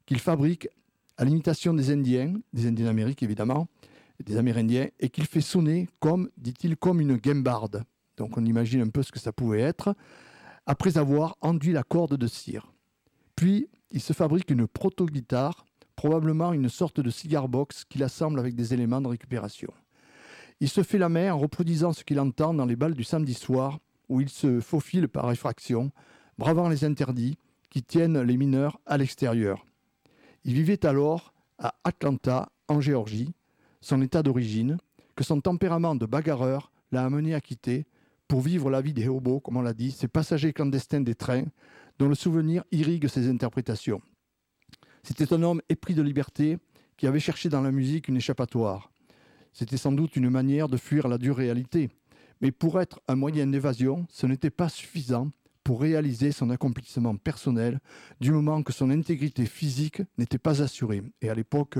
qu'il fabrique à l'imitation des Indiens d'Amérique évidemment, des Amérindiens, et qu'il fait sonner comme, dit-il, comme une guimbarde. Donc on imagine un peu ce que ça pouvait être, après avoir enduit la corde de cire. Puis, il se fabrique une proto-guitare, probablement une sorte de cigar box qu'il assemble avec des éléments de récupération. Il se fait la main en reproduisant ce qu'il entend dans les bals du samedi soir, où il se faufile par effraction, bravant les interdits qui tiennent les mineurs à l'extérieur. Il vivait alors à Atlanta, en Géorgie, son état d'origine, que son tempérament de bagarreur l'a amené à quitter pour vivre la vie des hobos, comme on l'a dit, ces passagers clandestins des trains, dont le souvenir irrigue ses interprétations. C'était un homme épris de liberté qui avait cherché dans la musique une échappatoire. C'était sans doute une manière de fuir la dure réalité. Mais pour être un moyen d'évasion, ce n'était pas suffisant pour réaliser son accomplissement personnel, du moment que son intégrité physique n'était pas assurée. Et à l'époque,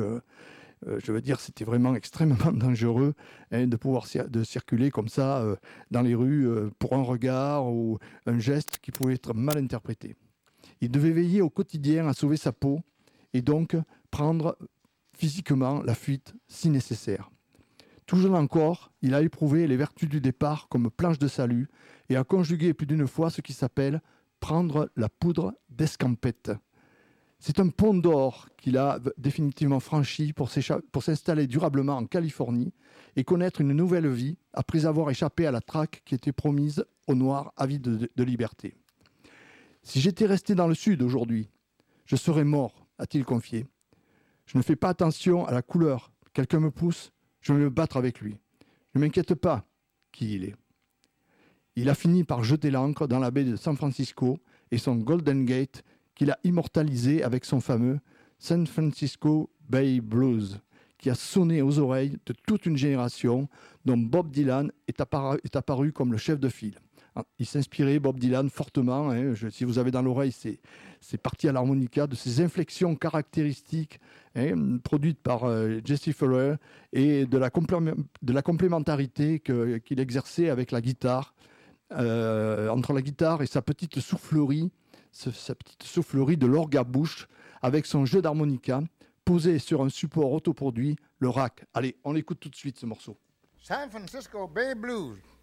je veux dire, c'était vraiment extrêmement dangereux de pouvoir de circuler comme ça dans les rues pour un regard ou un geste qui pouvait être mal interprété. Il devait veiller au quotidien à sauver sa peau et donc prendre physiquement la fuite si nécessaire. Tout jeune encore, il a éprouvé les vertus du départ comme planche de salut et a conjugué plus d'une fois ce qui s'appelle prendre la poudre d'escampette. C'est un pont d'or qu'il a définitivement franchi pour s'installer durablement en Californie et connaître une nouvelle vie après avoir échappé à la traque qui était promise aux Noirs avides de liberté. « Si j'étais resté dans le Sud aujourd'hui, je serais mort », a-t-il confié. « Je ne fais pas attention à la couleur. Quelqu'un me pousse, je vais me battre avec lui. Ne m'inquiète pas qui il est. » Il a fini par jeter l'ancre dans la baie de San Francisco et son Golden Gate qu'il a immortalisé avec son fameux San Francisco Bay Blues, qui a sonné aux oreilles de toute une génération dont Bob Dylan est apparu comme le chef de file. Il s'inspirait, Bob Dylan, fortement, si vous avez dans l'oreille, c'est parti à l'harmonica, de ces inflexions caractéristiques produites par Jesse Fuller et de la complémentarité qu'il exerçait avec la guitare, entre la guitare et sa petite soufflerie de l'orgue à bouche, avec son jeu d'harmonica, posé sur un support autoproduit, le rack. Allez, on l'écoute tout de suite ce morceau. San Francisco Bay Blues.